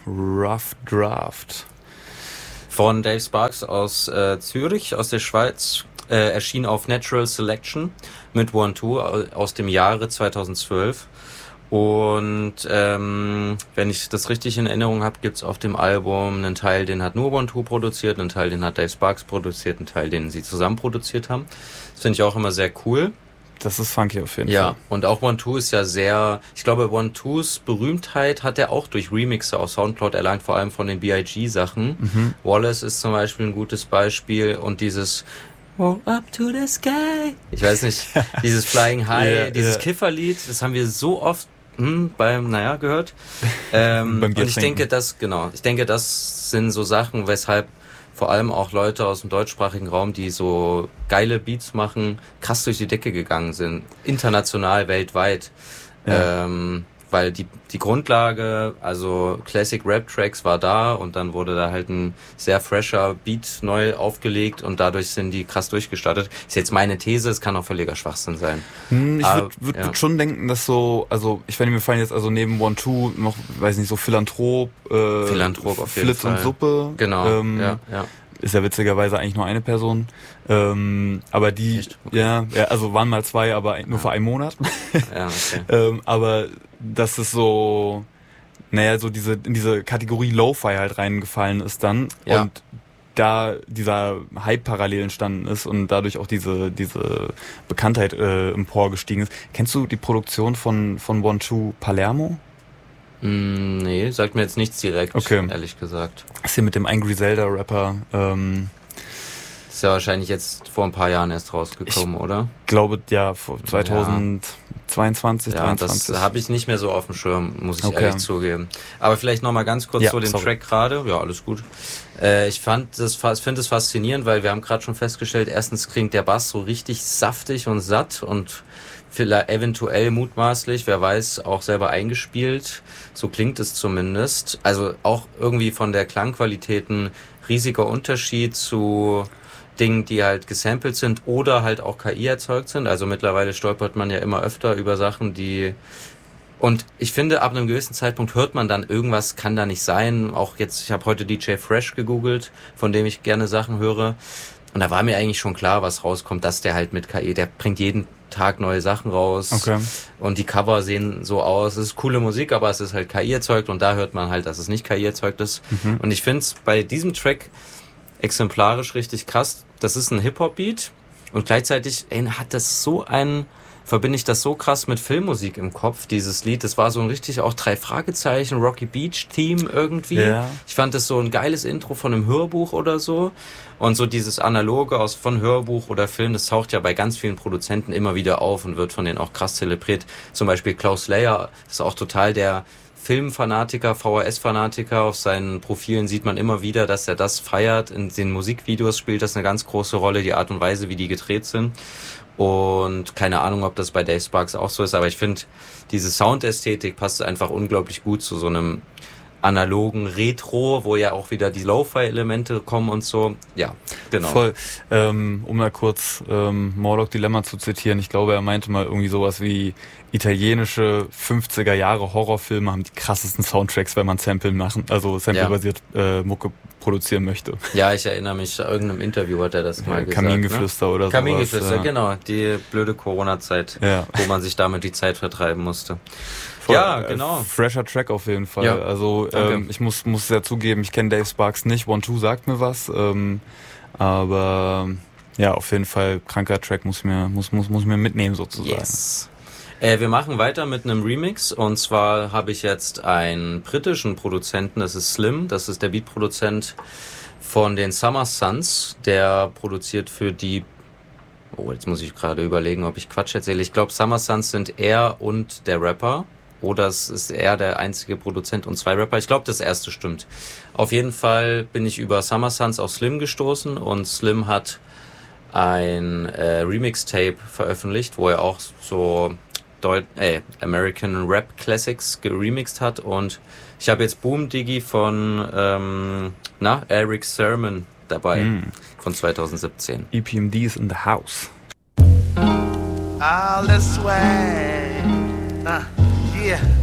Rough Draft. Von Dave Sparks aus Zürich, aus der Schweiz, erschien auf Natural Selection mit One-Two aus dem Jahre 2012. Und wenn ich das richtig in Erinnerung habe, gibt's auf dem Album einen Teil, den hat nur One-Two produziert, einen Teil, den hat Dave Sparks produziert, einen Teil, den sie zusammen produziert haben. Das finde ich auch immer sehr cool. Das ist funky auf jeden Fall. Ja, und auch One-Two ist ja sehr, ich glaube, One-Twos Berühmtheit hat er auch durch Remixe auf Soundcloud erlangt, vor allem von den B.I.G.-Sachen. Wallace ist zum Beispiel ein gutes Beispiel und dieses Roll up to the sky. Ich weiß nicht, dieses Flying High, dieses Kifferlied, das haben wir so oft gehört. Und ich denke, das sind so Sachen, weshalb vor allem auch Leute aus dem deutschsprachigen Raum, die so geile Beats machen, krass durch die Decke gegangen sind. International, weltweit. Ja. Weil die Grundlage, also Classic Rap Tracks war da und dann wurde da halt ein sehr fresher Beat neu aufgelegt und dadurch sind die krass durchgestartet. Ist jetzt meine These, es kann auch völliger Schwachsinn sein. Ich würde schon denken, dass so, also ich finde, mir fallen jetzt also neben One-Two noch, weiß nicht, so Philanthrop auf jeden Flitz Fall. Und Suppe. Genau, Ist ja witzigerweise eigentlich nur eine Person. Aber die, okay. Also waren mal zwei, aber nur für einen Monat. Ja, okay. Aber das ist so, so in diese Kategorie Lo-Fi halt reingefallen ist dann. Ja. Und da dieser Hype parallel entstanden ist und dadurch auch diese Bekanntheit emporgestiegen ist. Kennst du die Produktion von One-Two Palermo? Nee, sagt mir jetzt nichts direkt, ehrlich gesagt. Das ist hier mit dem Ein Griselda-Rapper. Ist ja wahrscheinlich jetzt vor ein paar Jahren erst rausgekommen, oder? Ich glaube, ja, vor 2022, 2023. Das habe ich nicht mehr so auf dem Schirm, muss ich ehrlich zugeben. Aber vielleicht nochmal ganz kurz zu dem Track gerade. Ja, alles gut. Ich finde es faszinierend, weil wir haben gerade schon festgestellt, erstens klingt der Bass so richtig saftig und satt und vielleicht eventuell mutmaßlich, wer weiß, auch selber eingespielt. So klingt es zumindest. Also auch irgendwie von der Klangqualität ein riesiger Unterschied zu Dingen, die halt gesampelt sind oder halt auch KI erzeugt sind. Also mittlerweile stolpert man ja immer öfter über Sachen, und ich finde, ab einem gewissen Zeitpunkt hört man dann, irgendwas kann da nicht sein. Auch jetzt, ich habe heute DJ Fresh gegoogelt, von dem ich gerne Sachen höre. Und da war mir eigentlich schon klar, was rauskommt, dass der halt mit KI, der bringt jeden Tag neue Sachen raus. Okay. Und die Cover sehen so aus. Es ist coole Musik, aber es ist halt KI erzeugt und da hört man halt, dass es nicht KI erzeugt ist. Und ich finde es bei diesem Track exemplarisch richtig krass. Das ist ein Hip-Hop-Beat und gleichzeitig verbinde ich das so krass mit Filmmusik im Kopf, dieses Lied. Das war so ein richtig auch 3 Fragezeichen, Rocky Beach-Theme irgendwie. Ja. Ich fand das so ein geiles Intro von einem Hörbuch oder so. Und so dieses Analoge von Hörbuch oder Film, das taucht ja bei ganz vielen Produzenten immer wieder auf und wird von denen auch krass zelebriert. Zum Beispiel Klaus Layer ist auch total der Filmfanatiker, VHS-Fanatiker. Auf seinen Profilen sieht man immer wieder, dass er das feiert. In den Musikvideos spielt das eine ganz große Rolle, die Art und Weise, wie die gedreht sind. Und keine Ahnung, ob das bei Dave Sparks auch so ist, aber ich finde, diese Soundästhetik passt einfach unglaublich gut zu so einem analogen Retro, wo ja auch wieder die Lo-Fi-Elemente kommen und so. Ja, genau. Voll. Um mal kurz Morlock Dilemma zu zitieren, ich glaube, er meinte mal irgendwie sowas wie italienische 50er Jahre Horrorfilme haben die krassesten Soundtracks, wenn man samplebasiert Mucke produzieren möchte. Ja, ich erinnere mich, in irgendeinem Interview hat er das mal gesagt. Kamingeflüster oder so. Kamingeflüster, genau. Die blöde Corona-Zeit, wo man sich damit die Zeit vertreiben musste. Voll, ja, genau. Fresher Track auf jeden Fall. Ja, also ich muss ja zugeben, ich kenne Dave Sparks nicht. One-Two sagt mir was, aber ja, auf jeden Fall kranker Track muss mir mitnehmen sozusagen. Yes. Wir machen weiter mit einem Remix und zwar habe ich jetzt einen britischen Produzenten, das ist Slim, das ist der Beatproduzent von den Summer Sons, der produziert für die, jetzt muss ich gerade überlegen, ob ich Quatsch erzähle, ich glaube Summer Sons sind er und der Rapper oder es ist er der einzige Produzent und 2 Rapper, ich glaube das erste stimmt. Auf jeden Fall bin ich über Summer Sons auf Slim gestoßen und Slim hat ein Remix-Tape veröffentlicht, wo er auch so American Rap Classics geremixed hat und ich habe jetzt Boom Diggy von Eric Sermon dabei von 2017. EPMD is in the house. All this way, yeah.